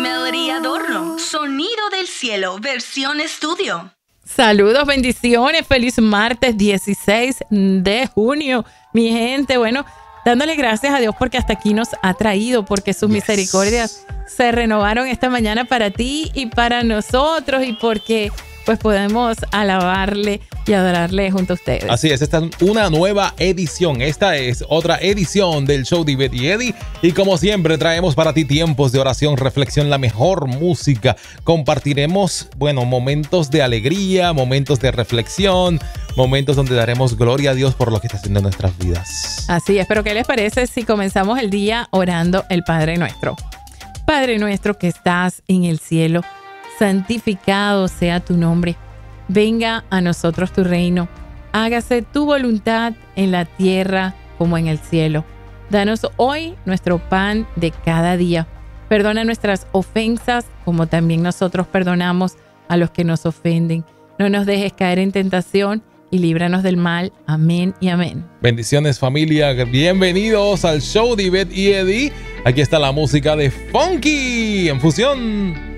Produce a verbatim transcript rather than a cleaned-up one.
Melody Adorno, Sonido del Cielo, versión estudio. Saludos, bendiciones, feliz martes dieciséis de junio, mi gente. Bueno, dándole gracias a Dios porque hasta aquí nos ha traído, porque sus yes. misericordias se renovaron esta mañana para ti y para nosotros, y porque pues podemos alabarle y adorarle junto a ustedes. Así es, esta es una nueva edición. Esta es otra edición del show de Ivette y Eddie. Y como siempre, traemos para ti tiempos de oración, reflexión, la mejor música. Compartiremos, bueno, momentos de alegría, momentos de reflexión, momentos donde daremos gloria a Dios por lo que está haciendo en nuestras vidas. Así es, pero ¿qué les parece si comenzamos el día orando el Padre Nuestro? Padre nuestro que estás en el cielo, santificado sea tu nombre. Venga a nosotros tu reino. Hágase tu voluntad en la tierra como en el cielo. Danos hoy nuestro pan de cada día. Perdona nuestras ofensas como también nosotros perdonamos a los que nos ofenden. No nos dejes caer en tentación y líbranos del mal. Amén y amén. Bendiciones, familia. Bienvenidos al show de Ivette y Eddie. Aquí está la música de Funky en fusión.